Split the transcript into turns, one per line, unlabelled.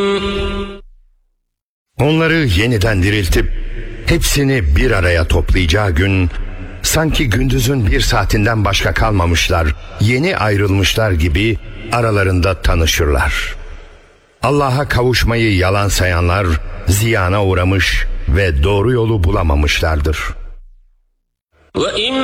Onları yeniden diriltip hepsini bir araya toplayacağı gün, sanki gündüzün bir saatinden başka kalmamışlar, yeni ayrılmışlar gibi aralarında tanışırlar. Allah'a kavuşmayı yalan sayanlar ziyana uğramış ve doğru yolu bulamamışlardır.